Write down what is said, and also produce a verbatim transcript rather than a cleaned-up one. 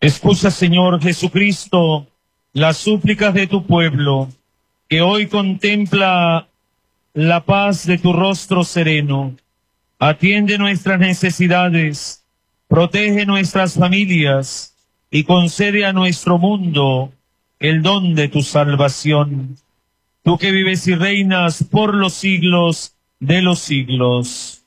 Escucha, Señor Jesucristo, las súplicas de tu pueblo, que hoy contempla la paz de tu rostro sereno. Atiende nuestras necesidades, protege nuestras familias y concede a nuestro mundo el don de tu salvación. Tú que vives y reinas por los siglos de los siglos.